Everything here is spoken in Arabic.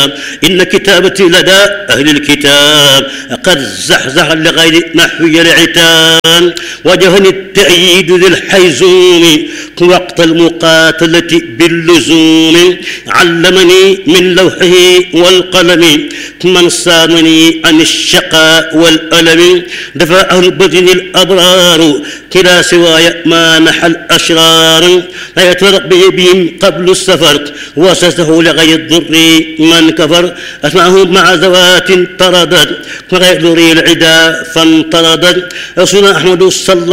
إن كتابتي لدى أهل الكتاب قد زحزح لغير نحوي العتاب وجهني التأييد ذي الحيزوم وقت المقاتلة باللزوم علمني من لوحه والقلم من صانني عن الشقاء والألم دفع البدن الأبرار كلا سواي ما نحى الأشرار لا يتفرق بهم قبل السفر وسسه لغير الضر من كفر أسمعهم مع ذوات طردت وغير ذري العدا فانطردت رسول أحمد صلى